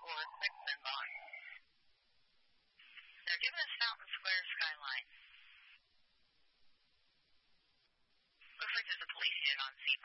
They're giving us Fountain Square skyline. Looks like there's a police unit on scene.